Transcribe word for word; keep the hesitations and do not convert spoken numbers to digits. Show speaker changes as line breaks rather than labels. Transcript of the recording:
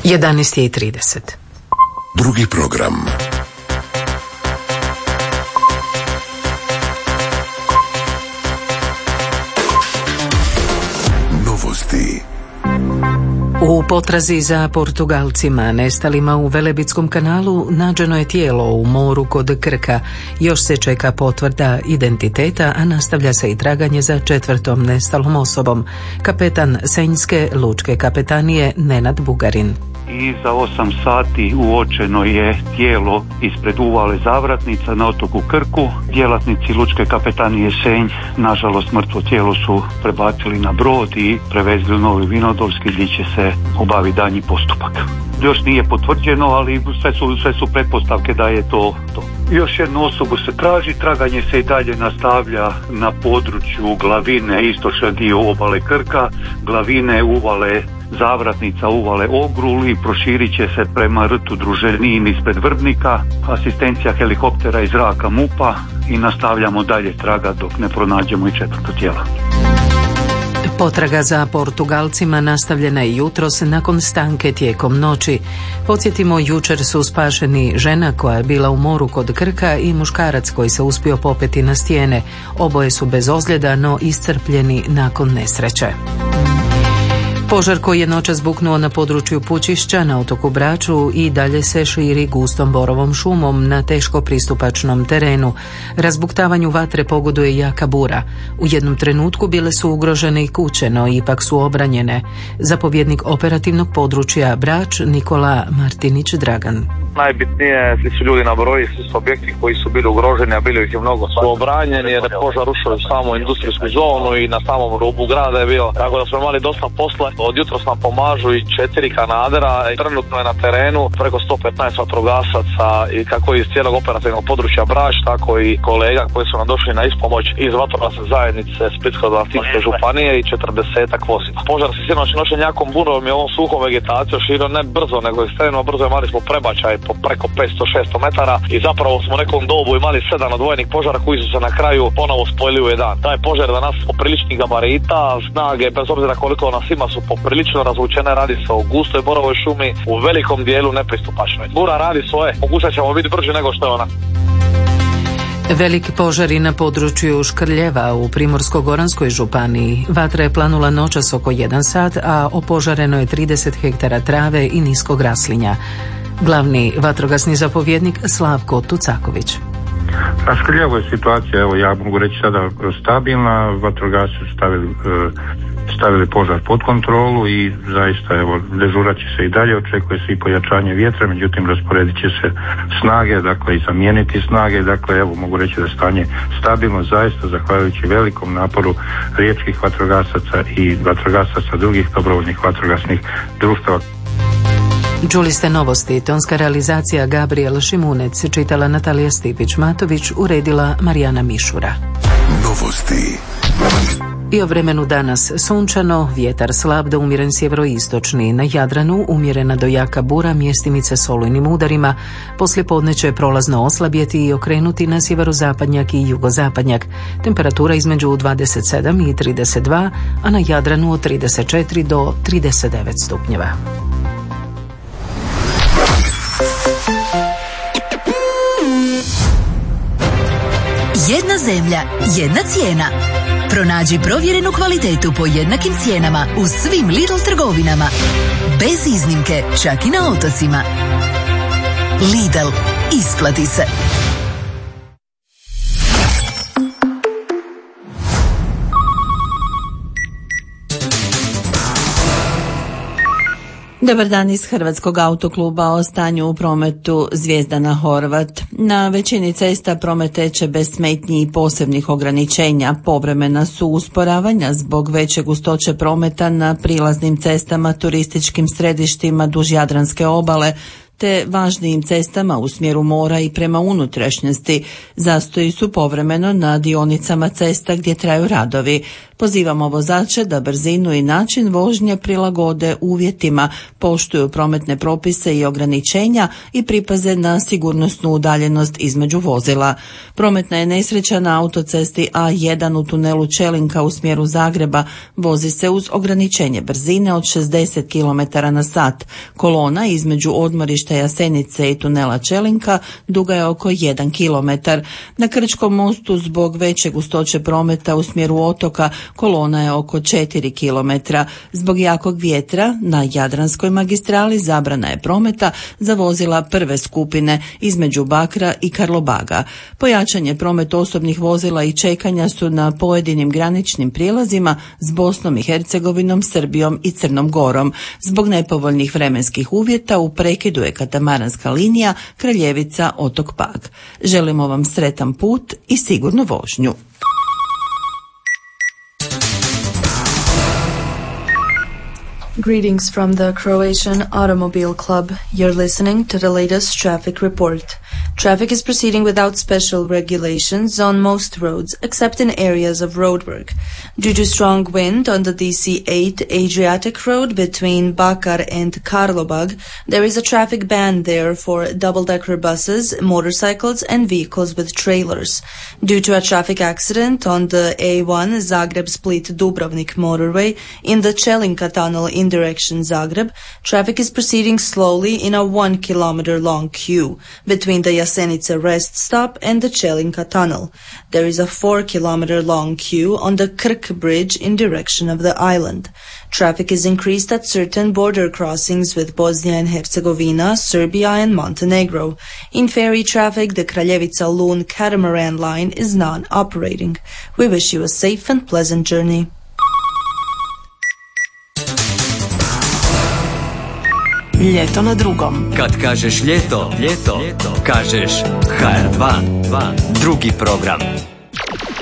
jedanaest i trideset.
Drugi program. Novosti.
U potrazi za Portugalcima nestalima u Velebitskom kanalu nađeno je tijelo u moru kod Krka. Još se čeka potvrda identiteta, a nastavlja se i traganje za četvrtom nestalom osobom. Kapetan Senjske lučke kapetanije Nenad Bugarin.
I za osam sati uočeno je tijelo ispred uvale Zavratnica na otoku Krku. Djelatnici lučke kapetanije Senj, nažalost, mrtvo tijelo su prebacili na brod i prevezli u Novi Vinodolski gdje će se obaviti daljnji postupak. Još nije potvrđeno, ali sve su, sve su pretpostavke da je to to. Još jednu osobu se traži, traganje se i dalje nastavlja na području Glavine, istočni dio obale Krka, Glavine, uvale Zavratnica, uvale Ogrul i proširit će se prema rtu Druženin ispred Vrbnika, asistencija helikoptera iz zraka MUP-a i nastavljamo dalje traga dok ne pronađemo i četvrto tijelo.
Potraga za Portugalcima nastavljena je jutros nakon stanke tijekom noći. Podsjetimo, jučer su spašeni žena koja je bila u moru kod Krka i muškarac koji se uspio popeti na stijene. Oboje su bez ozljeda, no iscrpljeni nakon nesreće. Požar koji je noćas buknuo na području Pučišća na otoku Braču i dalje se širi gustom borovom šumom na teško pristupačnom terenu. Razbuktavanju vatre pogoduje jaka bura. U jednom trenutku bile su ugrožene i kuće, no ipak su obranjene. Zapovjednik operativnog područja Brač Nikola Martinić Dragan.
Najbitnije su ljudi na broji, svi su objekti koji su bili ugroženi, a bilo ih je mnogo, su obranjeni jer je požar ušao u samu industrijsku zonu i na samom rubu grada je bio. Tako da smo imali dosta posla. Od jutros nam pomažu i četiri kanadera. Trenutno je na terenu preko sto petnaest vatrogasaca i kako iz cijelog operativnog područja Brač, tako i kolega koji su nam došli na ispomoć iz vatrogasne zajednice Splitsko-dalmatinske županije i četrdesetak vozila. Požar se sinoć noćen jakom burom i ovom suhom vegetacijom širio ne brzo, nego ekstremno brzo. Imali smo prebačaj po preko petsto šesto metara i zapravo smo u nekom dobu imali sedam odvojenih požara koji su se na kraju ponovo spojili u jedan. Taj požar danas popriličnih gabarita, snage, bez obzira koliko nas ima, su poprilično razvučene. Radi se o gustoj borovoj šumi, u velikom dijelu nepristupačnoj. Bura radi svoje, moguće ćemo biti brži nego što je ona.
Veliki požari na području Škrljeva u Primorsko-goranskoj županiji. Vatra je planula noćas oko jedan sat, a opožareno je trideset hektara trave i niskog raslinja. Glavni vatrogasni zapovjednik Slavko Tucaković.
Na Škrljevo je situacija, evo ja mogu reći sada stabilna, vatrogasci su stavili, stavili požar pod kontrolu i zaista evo dežurat će se i dalje, očekuje se i pojačanje vjetra, međutim rasporedit će se snage, dakle i zamijeniti snage, dakle evo mogu reći da je stanje stabilno zaista zahvaljujući velikom naporu riječkih vatrogasaca i vatrogasaca drugih dobrovoljnih vatrogasnih društava.
Čuli ste novosti, tonska realizacija Gabriel Šimunec, čitala Natalija Stipić-Matović, uredila Marijana Mišura.
Novosti.
I o vremenu danas sunčano, vjetar slab do umjeren sjeveroistočni, na Jadranu umjerena do jaka bura, mjestimice s olujnim udarima, poslijepodne će prolazno oslabjeti i okrenuti na sjeverozapadnjak i jugozapadnjak. Temperatura između dvadeset sedam i trideset dva, a na Jadranu od trideset četiri do trideset devet stupnjeva.
Jedna zemlja, jedna cijena. Pronađi provjerenu kvalitetu po jednakim cijenama u svim Lidl trgovinama. Bez iznimke, čak i na otocima. Lidl, isplati se.
Dobar dan iz Hrvatskog autokluba. O stanju u prometu Zvijezdana Horvat. Na većini cesta promet teče bez smetnji i posebnih ograničenja. Povremena su usporavanja zbog veće gustoće prometa na prilaznim cestama, turističkim središtima duž Jadranske obale, te važnijim cestama u smjeru mora i prema unutrašnjosti. Zastoji su povremeno na dionicama cesta gdje traju radovi. Pozivamo vozače da brzinu i način vožnje prilagode uvjetima, poštuju prometne propise i ograničenja i pripaze na sigurnosnu udaljenost između vozila. Prometna je nesreća na autocesti A jedan u tunelu Čelinka u smjeru Zagreba. Vozi se uz ograničenje brzine od šezdeset kilometara na sat. Kolona između odmorišta Jasenice i tunela Čelinka duga je oko jedan kilometar. Na Krčkom mostu zbog veće gustoće prometa u smjeru otoka kolona je oko četiri kilometra. Zbog jakog vjetra na Jadranskoj magistrali zabrana je prometa za vozila prve skupine između Bakra i Karlobaga. Pojačanje promet osobnih vozila i čekanja su na pojedinim graničnim prijelazima s Bosnom i Hercegovinom, Srbijom i Crnom Gorom. Zbog nepovoljnih vremenskih uvjeta u prekidu je katamaranska linija Kraljevica otok Pag. Želimo vam sretan put i sigurnu vožnju.
Greetings from the Croatian Automobile Club. You're listening to the latest traffic report. Traffic is proceeding without special regulations on most roads, except in areas of roadwork. Due to strong wind on the D C eight Adriatic Road between Bakar and Karlobag, there is a traffic ban there for double-decker buses, motorcycles and vehicles with trailers. Due to a traffic accident on the A one Zagreb-Split-Dubrovnik motorway in the Čelinka tunnel in direction Zagreb, traffic is proceeding slowly in a one kilometer long queue between the Jasenica rest stop and the Čelinka tunnel. There is a four kilometer long queue on the Krk bridge in direction of the island. Traffic is increased at certain border crossings with Bosnia and Herzegovina, Serbia and Montenegro. In ferry traffic, the Kraljevica Loon catamaran line is non-operating. We wish you a safe and pleasant journey.
Ljeto na drugom.
Kad kažeš ljeto, ljeto, ljeto. Kažeš H R dva, drugi program.